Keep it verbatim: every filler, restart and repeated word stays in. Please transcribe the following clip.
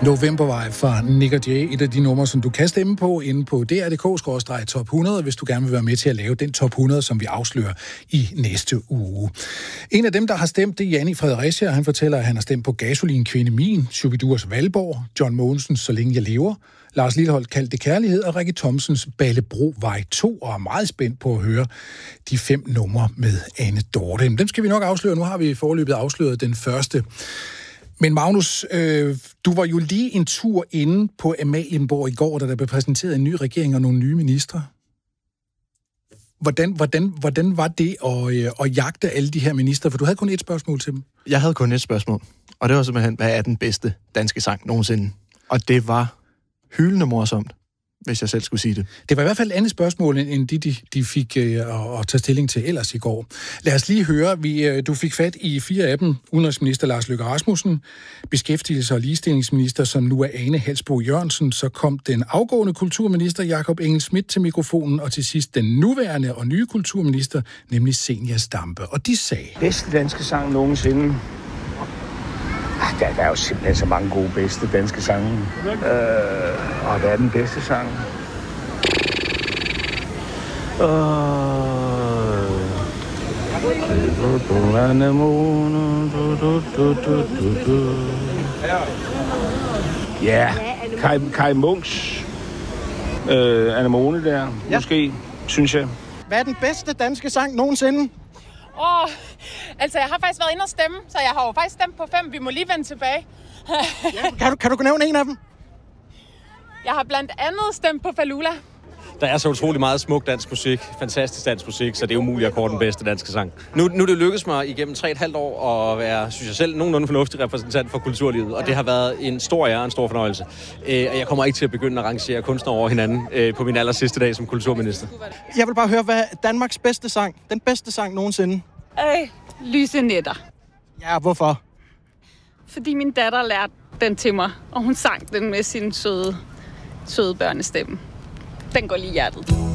Novembervej fra Nick og Jay, et af de numre, som du kan stemme på inde på D R punktum D K skråstreg top hundrede, hvis du gerne vil være med til at lave den top hundrede, som vi afslører i næste uge. En af dem, der har stemt, det er Janni Fredericia. Han fortæller, at han har stemt på Gasolin Kvinde Min, Shubidurs Valborg, John Mogensens Så længe jeg lever, Lars Lilholt Kald det kærlighed og Rikke Thomsens Ballebrovej to, og er meget spændt på at høre de fem numre med Anne Dorte. Dem skal vi nok afsløre. Nu har vi foreløbet afsløret den første. Men Magnus, øh, du var jo lige en tur inde på Amalienborg i går, da der blev præsenteret en ny regering og nogle nye ministre. Hvordan, hvordan, hvordan var det at, øh, at jagte alle de her ministre? For du havde kun et spørgsmål til dem. Jeg havde kun et spørgsmål, og det var simpelthen, hvad er den bedste danske sang nogensinde? Og det var hyldende morsomt, hvis jeg selv skulle sige det. Det var i hvert fald et andet spørgsmål, end de, de, de fik øh, at, at tage stilling til ellers i går. Lad os lige høre, vi, øh, du fik fat i fire af dem. Udenrigsminister Lars Løkke Rasmussen, beskæftigelse- og ligestillingsminister, som nu er Ane Halsboe Jørgensen, så kom den afgående kulturminister Jakob Engel-Schmidt til mikrofonen, og til sidst den nuværende og nye kulturminister, nemlig Zenia Stampe. Og de sagde: Bedste danske sang nogensinde. Der er jo simpelthen så mange gode bedste danske sange. Øh, og hvad er den bedste sang? Øh, ja, Kai, Kai Munks øh, Anemone der, ja. Måske, synes jeg. Hvad er den bedste danske sang nogensinde? Åh, oh, altså jeg har faktisk været inde og stemme, så jeg har jo faktisk stemt på fem. Vi må lige vende tilbage. Ja, kan, du, kan du nævne en af dem? Jeg har blandt andet stemt på Falula. Der er så utrolig meget smuk dansk musik, fantastisk dansk musik, så det er umuligt at kåre den bedste danske sang. Nu, nu er det lykkedes mig igennem tre og et halvt år at være, synes jeg selv, nogenlunde fornuftig repræsentant for kulturlivet, og det har været en stor ære og en stor fornøjelse. Øh, og jeg kommer ikke til at begynde at rangere kunstnere over hinanden øh, på min aller sidste dag som kulturminister. Jeg vil bare høre, hvad er Danmarks bedste sang, den bedste sang nogensinde? Øh, Lyse nætter. Ja, hvorfor? Fordi min datter lærte den til mig, og hun sang den med sin søde, søde børnestemme. Den går lige i hjertet.